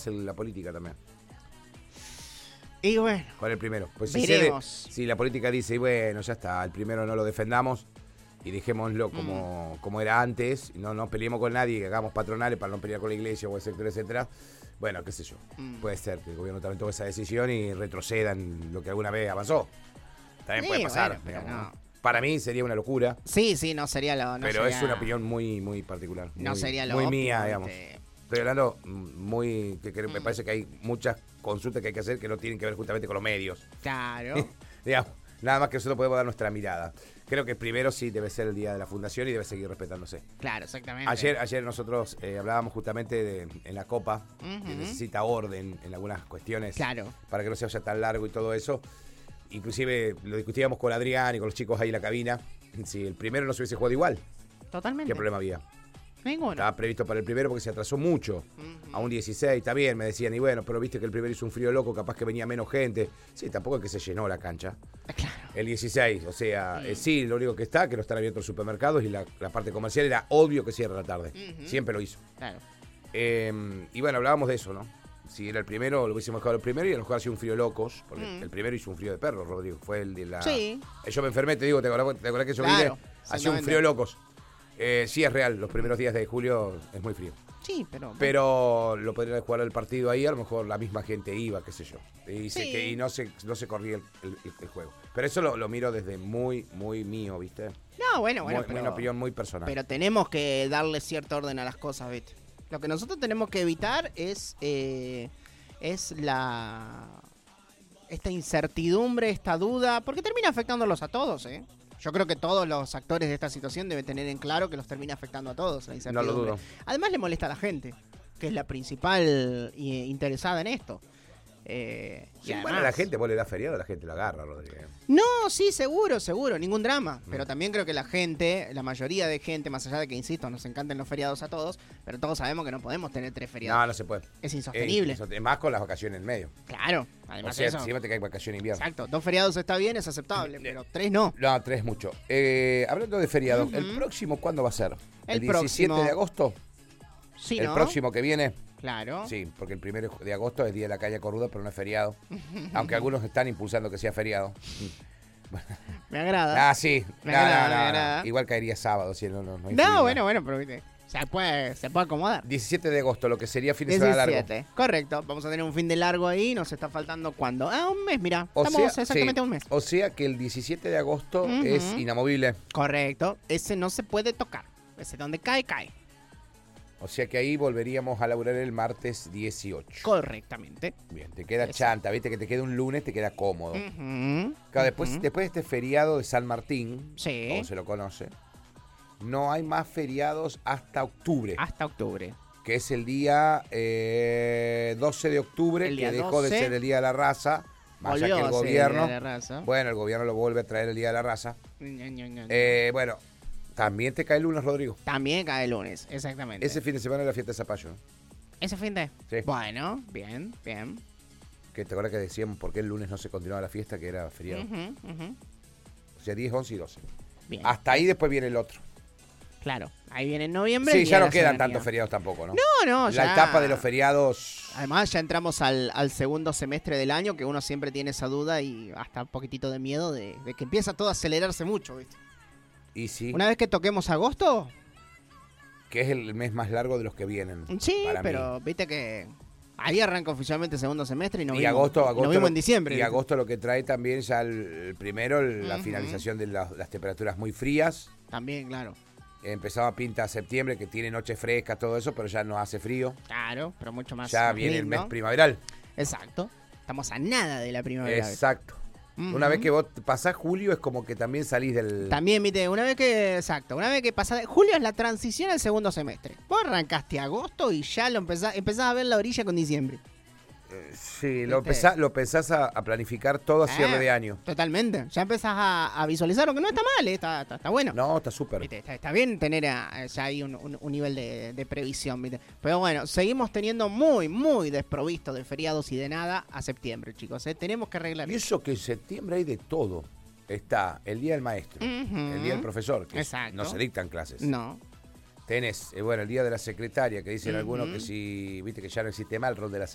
hace la política también. Y bueno, Con el primero. Pues veremos. si la política dice, y bueno, ya está, el primero no lo defendamos y dejémoslo como era antes, y no peleemos con nadie, que hagamos patronales para no pelear con la iglesia o el sector, etcétera. Bueno, qué sé yo. Puede ser que el gobierno también tome esa decisión y retroceda en lo que alguna vez avanzó. También Sí, puede pasar. bueno, pero digamos, no. Para mí sería una locura. Sí, no sería lo... No pero sería, es una opinión muy, muy particular. No muy, sería lo muy óptimo, mía, digamos. Estoy hablando muy... me parece que hay muchas consultas que hay que hacer que no tienen que ver justamente con los medios. Claro. Digamos, nada más que nosotros podemos dar nuestra mirada. Creo que primero sí debe ser el día de la fundación y debe seguir respetándose. Claro, exactamente. Ayer nosotros hablábamos justamente en la Copa, que necesita orden en algunas cuestiones. Claro. Para que no se vaya tan largo y todo eso. Inclusive lo discutíamos con Adrián y con los chicos ahí en la cabina. Si el primero no se hubiese jugado igual, Totalmente. ¿qué problema había? Ninguno. Estaba previsto para el primero porque se atrasó mucho. A un 16, está bien, me decían. Y bueno, pero viste que el primero hizo un frío loco, capaz que venía menos gente. Sí, tampoco es que se llenó la cancha. Claro. El 16, o sea, sí, lo único que está, que no están abiertos los supermercados y la parte comercial era obvio que cierra a la tarde. Siempre lo hizo. Claro. Y bueno, hablábamos de eso, ¿no? Si era el primero, lo hubiésemos dejado el primero y a lo mejor hacía un frío de locos, porque el primero hizo un frío de perro, Rodrigo. Fue el de la... Sí. Yo me enfermé, te digo, ¿te acordás que yo Claro, vine? Hacía un frío de locos. Sí, es real, los primeros días de julio es muy frío. Sí, Pero lo podrían jugar el partido ahí, a lo mejor la misma gente iba, qué sé yo. Y no se corría el juego. Pero eso lo miro desde muy, muy mío, ¿viste? No, bueno, muy, pero, una opinión muy personal. Pero tenemos que darle cierto orden a las cosas, ¿viste? Lo que nosotros tenemos que evitar es esta incertidumbre, esta duda, porque termina afectándolos a todos, ¿eh? Yo creo que todos los actores de esta situación deben tener en claro que los termina afectando a todos, la No incertidumbre. lo dudo. Además le molesta a la gente, que es la principal interesada en esto. Sí, Y además, bueno, a la gente, vos le das feriado, la gente lo agarra, Rodrigo. no, sí, seguro, ningún drama. Pero también creo que la gente, la mayoría de gente, más allá de que, insisto, nos encanten los feriados a todos, pero todos sabemos que no podemos tener 3 feriados. No, no se puede. Es insostenible. Es más con las vacaciones en medio. Claro, O además sea, eso. si te cae vacaciones en invierno. Exacto, 2 feriados está bien, es aceptable, pero 3 no. No, 3 mucho. Hablando de feriados, ¿el próximo cuándo va a ser? El 17 próximo. de agosto? Sí, ¿El ¿no? próximo que viene? Claro. Sí, porque el 1 de agosto es Día de la Calle Corruda, pero no es feriado. Aunque algunos están impulsando que sea feriado. Me agrada. Sí. Me No. agrada. Igual caería sábado, si no hay No, feriado. bueno, pero viste, se puede acomodar. 17 de agosto, lo que sería fin de semana largo. 17, correcto. Vamos a tener un fin de largo ahí, nos está faltando ¿cuándo? Un mes, mira. O Estamos sea, exactamente sí. un mes. O sea que el 17 de agosto es inamovible. Correcto. Ese no se puede tocar. Ese donde cae, cae. O sea que ahí volveríamos a laburar el martes 18. Correctamente. Bien, te queda Eso. chanta, viste que te queda un lunes, te queda cómodo. Ujú, Claro, después ujú. de este feriado de San Martín, Sí. como se lo conoce, no hay más feriados hasta octubre, Hasta octubre. que es el día 12 de octubre, El que día dejó de 12. ser el Día de la Raza, más allá Volvió que el a ser gobierno. el Día de la Raza. Bueno, el gobierno lo vuelve a traer el Día de la Raza. Ño. Bueno, también te cae el lunes, Rodrigo. También cae el lunes, exactamente. Ese fin de semana es la fiesta de Zapallo, ¿no? ¿Ese fin de? Sí. Bueno, bien. Que te acuerdas que decíamos por qué el lunes no se continuaba la fiesta, que era feriado. Ujú. O sea, 10, 11 y 12. Bien. Hasta ahí después viene el otro. Claro, ahí viene en noviembre. Sí, el ya Día no de la quedan Soberanía. tantos feriados tampoco, ¿no? No, ya. La etapa de los feriados. Además, ya entramos al segundo semestre del año, que uno siempre tiene esa duda y hasta un poquitito de miedo de que empieza todo a acelerarse mucho, ¿viste? Y sí, Una vez que toquemos agosto, que es el mes más largo de los que vienen. sí, para pero mí. viste que ahí arranca oficialmente el segundo semestre y nos Y vimos, agosto nos vimos lo- en diciembre. Y ¿viste? agosto lo que trae también ya el primero, la Ujú. finalización de las temperaturas muy frías. También, claro. Empezaba pinta septiembre, que tiene noches frescas, todo eso, pero ya no hace frío. Claro, pero mucho más. Ya más viene el lindo. mes primaveral. Exacto. Estamos a nada de la primavera. ¿viste? Exacto. Ujú. Una vez que vos pasás julio es como que también salís del... También, viste, una vez que pasa, julio es la transición al segundo semestre. Vos arrancaste agosto y ya lo empezás a ver la orilla con diciembre. Sí, ¿Viste? lo pensás a planificar todo a cierre de año. Totalmente. Ya empezás a visualizar, lo que no está mal, está bueno. No, está súper. ¿Viste? Está bien tener ya ahí un nivel de previsión, ¿viste? Pero bueno, seguimos teniendo muy desprovisto de feriados y de nada a septiembre, chicos. Tenemos que arreglar Y eso que en septiembre hay de todo. Está el Día del Maestro, Ujú. el Día del Profesor, que Exacto. no se dictan clases. No. Tenés, el Día de la Secretaria, que dicen algunos que si, viste que ya no existe más el rol de la